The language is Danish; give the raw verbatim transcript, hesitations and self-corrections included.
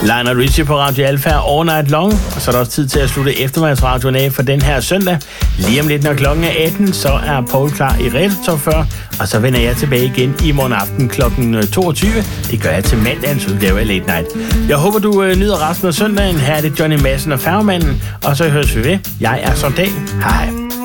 Lionel Richie på Radio Alpha All Night Long, og så er der også tid til at slutte eftermiddagsradioen af for den her søndag. Lige om lidt, når klokken er atten, så er Paul klar i Retro Top fyrre, og så vender jeg tilbage igen i morgen aften klokken toogtyve. Det gør jeg til mandagens udgave af Late Night. Jeg håber, du øh, nyder resten af søndagen. Her er det Johnny Madsen og Færgemanden, og så høres vi ved. Jeg er Sondal. Hej.